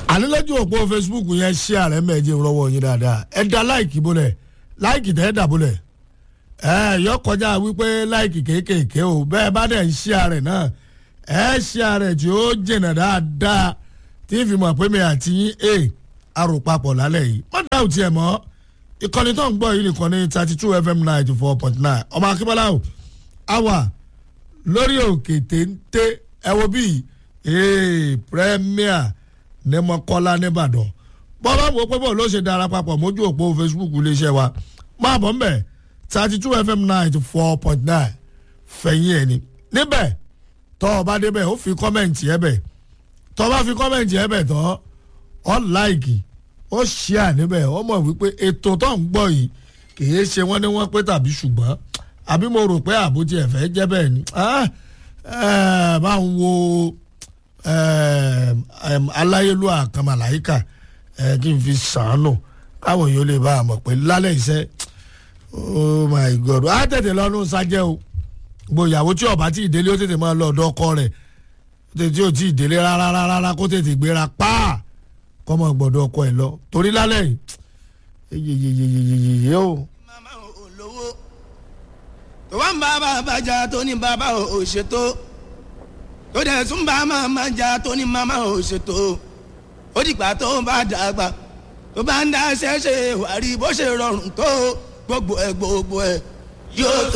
ànílẹ́jọ́ òpó Facebook yẹn ṣí ààrẹ mẹ́ẹ̀jẹ̀ rọwọ́ yín dáadáa ẹ da láìkì bólẹ̀ láìkì tẹ́ ẹ dà bólẹ̀ yọ kọjá wípé láìkì kéékèèké o bẹ́ẹ̀ bá dẹ̀ ń ṣí ààrẹ náà ẹ ṣí ààrẹ tí ó jìnà dáadáa tí ń fi mọ̀ pé mi àti yín arùpapọ̀ lálẹ́ yìí má dá òtí ẹ̀ mọ́ ìkànnì tó ń gbọ́ yìí nìkan ní 32 FM 94.9 ọmọ akínbọ́lá o àwà lórí òkè téńté ẹ wo bíi premier ní Mọ́kọ́lá nìbàdàn bọ́lá wo pé bó ló ṣe dára papọ̀ mójú òpó Facebook iléeṣẹ́ wa máa bọ̀ mbẹ̀ 32 FM 94.9 fẹ̀yìn ẹ̀ ni níbẹ̀ tọ́ ọ bá débẹ̀ ó fi kọ́mẹ̀ntì ẹ̀ bẹ̀ tọ́ ọ bá fi kọ́mẹ̀ntì ẹ̀ bẹ̀ tọ́ ọ láìkì ó ṣíà níbẹ̀ ọ mọ̀ wípé ètò tó ń gbọ́ yìí kìí ṣe wọ́n ní wọ́n pé tàbí ṣùgbọ́n àbí mo rò pé àbójì ẹ̀fẹ́ jẹ́ bẹ́ẹ̀ ni bá ń wo aláyélúwà kan màláyíkà kí n fi sàánù káwọn èèyàn lè bá a mọ̀ pé lálẹ́ iṣẹ́ oh my God á tètè lọ́nu sájẹ́ o gbòyàwó tí ọba tí ìdílé ó tètè máa lọ ọ̀dọ̀ ọkọ rẹ̀ tí ò tí ìdílé rárá kó tètè gbéra páà kọ́mọ gbọ́dọ̀ ọkọ ẹ̀ lọ torí lálẹ́ yìí yeyeyeyeye o. mama ò lówó tó wá ń bá bàbá jà tó ní bàbá ò ṣètò tó dẹ̀ tún bá màmá jà tó ní màmá ò ṣètò ó dìgbà tó bá dàgbà tó bá ń dá ṣẹ́ṣe wàrí bó ṣe rọrùn tó gbogbo ẹ̀ yóò tó.